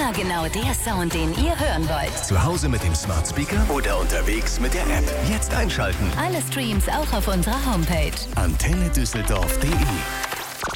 Immer genau der Sound, den ihr hören wollt. Zu Hause mit dem Smart Speaker oder unterwegs mit der App. Jetzt einschalten. Alle Streams auch auf unserer Homepage. AntenneDüsseldorf.de